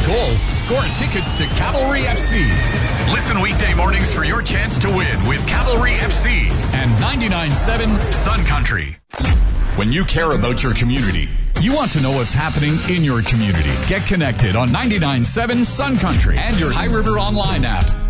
goal, score tickets to Cavalry FC. Listen weekday mornings for your chance to win with Cavalry FC and 99.7 Sun Country. When you care about your community, you want to know what's happening in your community. Get connected on 99.7 Sun Country and your High River Online app.